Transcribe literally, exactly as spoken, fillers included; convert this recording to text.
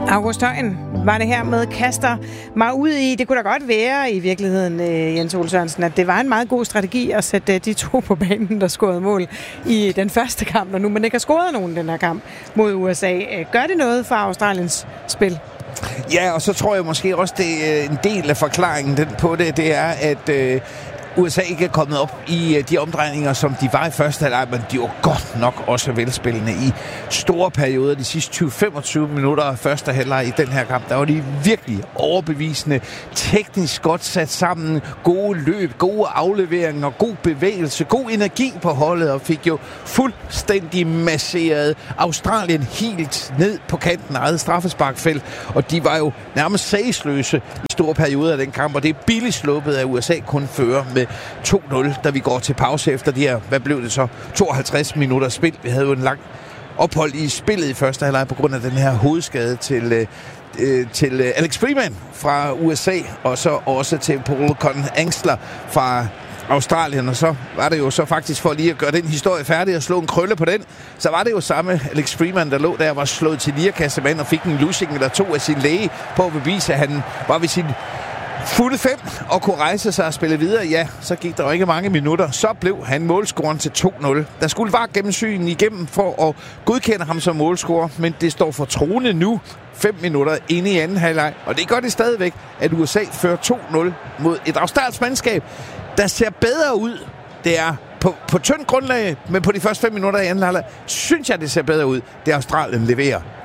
August Højen var det her med kaster mig ud i. Det kunne da godt være i virkeligheden, Jens Ole Sørensen, at det var en meget god strategi at sætte de to på banen, der scorede mål i den første kamp, og nu man ikke har scoret nogen den her kamp mod U S A. Gør det noget for Australiens spil? Ja, og så tror jeg måske også, det er en del af forklaringen den på det, det er, at øh, U S A ikke er kommet op i de omdrejninger, som de var i første halvleg, men de var godt nok også velspillende i store perioder. De sidste tyve til femogtyve minutter af første halvleg i den her kamp, der var de virkelig overbevisende, teknisk godt sat sammen, gode løb, gode afleveringer, god bevægelse, god energi på holdet, og fik jo fuldstændig masseret Australien helt ned på kanten af eget straffesparkfelt, og de var jo nærmest sagsløse i store perioder af den kamp, og det er billigt sluppet, at U S A kun fører med to nul, da vi går til pause efter de her, hvad blev det så, tooghalvtreds minutter spil. Vi havde jo en lang ophold i spillet i første halvleg på grund af den her hovedskade til, øh, til Alex Freeman fra U S A, og så også til Paul Con-Angstler fra Australien, og så var det jo så faktisk for lige at gøre den historie færdig og slå en krølle på den, så var det jo samme Alex Freeman, der lå der, var slået til lirakassemand og fik en lussing eller to af sin læge på at bevise, at han var ved sin fulde fem og kunne rejse sig og spille videre. Ja, så gik der jo ikke mange minutter. Så blev han målscoren til to nul. Der skulle var gennemsyn igennem for at godkende ham som målscorer, men det står for troende nu, fem minutter inde i anden halvleg. Og det gør det stadigvæk, at U S A fører to nul mod et australsk mandskab, der ser bedre ud. Det er på, på tyndt grundlag, men på de første fem minutter i anden halvleg, synes jeg, det ser bedre ud. Det Australien leverer